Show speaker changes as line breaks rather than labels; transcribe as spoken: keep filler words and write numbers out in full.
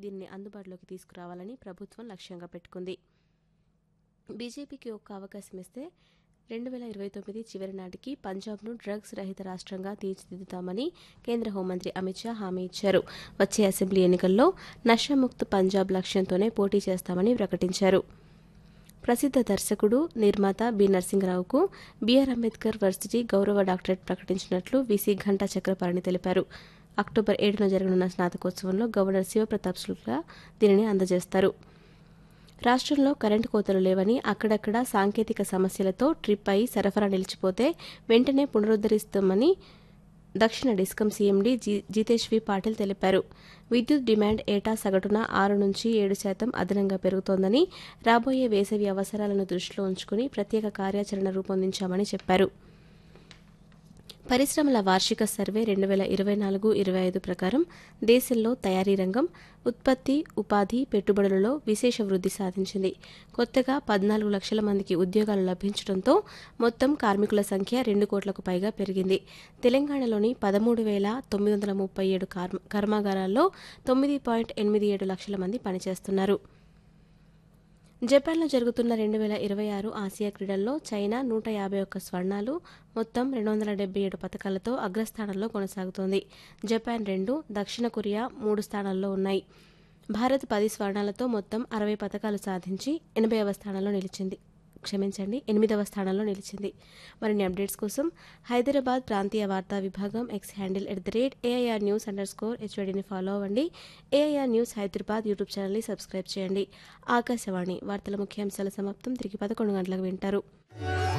దీనిని అందుబాటులోకి తీసుకురావాలని ప్రభుత్వం లక్ష్యంగా పెట్టుకుంది. బీజేపీకి ఒక్క అవకాశం ఇస్తే రెండు వేల ఇరవై తొమ్మిది చివరి నాటికి పంజాబ్ను డ్రగ్స్ రహిత రాష్ట్రంగా తీర్చిదిద్దుతామని కేంద్ర హోంమంత్రి అమిత్ షా హామీ ఇచ్చారు. వచ్చే అసెంబ్లీ ఎన్నికల్లో నషాముక్త్ పంజాబ్ లక్ష్యంతోనే పోటీ చేస్తామని ప్రకటించారు. ప్రసిద్ధ దర్శకుడు, నిర్మాత బి నరసింహరావుకు బిఆర్ అంబేద్కర్ వర్సిటీ గౌరవ డాక్టరేట్ ప్రకటించినట్లు వీసీ ఘంటా చక్రపాణి తెలిపారు. అక్టోబర్ ఏడున జరగనున్న స్నాతకోత్సవంలో గవర్నర్ శివప్రతాప్ శుక్లా దీనిని అందజేస్తారు. రాష్ట్రంలో కరెంటు కోతలు లేవని, అక్కడక్కడ సాంకేతిక సమస్యలతో ట్రిప్ అయి సరఫరా నిలిచిపోతే వెంటనే పునరుద్ధరిస్తామని దక్షిణ డిస్కం సీఎండీ జి జితేష్ వి పాటిల్ తెలిపారు. విద్యుత్ డిమాండ్ ఏటా సగటున ఆరు నుంచి ఏడు శాతం అదనంగా పెరుగుతోందని, రాబోయే వేసవి అవసరాలను దృష్టిలో ఉంచుకుని ప్రత్యేక కార్యాచరణ రూపొందించామని చెప్పారు. పరిశ్రమల వార్షిక సర్వే రెండు వేల ఇరవై నాలుగు ఇరవై ఐదు ప్రకారం దేశంలో తయారీ రంగం, ఉత్పత్తి, ఉపాధి, పెట్టుబడులలో విశేష వృద్ధి సాధించింది. కొత్తగా పద్నాలుగు లక్షల మందికి ఉద్యోగాలు లభించడంతో మొత్తం కార్మికుల సంఖ్య రెండు కోట్లకు పైగా పెరిగింది. తెలంగాణలోని పదమూడు వేల తొమ్మిది వందల ముప్పై ఏడు కర్మాగారాల్లో తొమ్మిది పాయింట్ ఎనిమిది ఏడు లక్షల మంది పనిచేస్తున్నారు. జపాన్లో జరుగుతున్న రెండు వేల ఇరవై ఆరు ఆసియా క్రీడల్లో చైనా నూట యాభై ఒక్క స్వర్ణాలు, మొత్తం రెండు వందల డెబ్బై ఏడు పథకాలతో అగ్రస్థానంలో కొనసాగుతోంది. జపాన్ రెండు, దక్షిణ కొరియా మూడు స్థానాల్లో ఉన్నాయి. భారత్ పది స్వర్ణాలతో మొత్తం అరవై పథకాలు సాధించి ఎనభైవ స్థానంలో నిలిచింది క్షమించండి ఎనిమిదవ స్థానంలో నిలిచింది. మరిన్ని అప్డేట్స్ కోసం హైదరాబాద్ ప్రాంతీయ వార్తా విభాగం X handle at the rate AIR news under score హెచ్వైడిని follow అవ్వండి. ఏఐఆర్ న్యూస్ హైదరాబాద్ యూట్యూబ్ ఛానల్ని సబ్స్క్రైబ్ చేయండి. ఆకాశవాణి వార్తల ముఖ్యాంశాల సమాప్తం. తిరిగి పదకొండు గంటలకు వింటారు.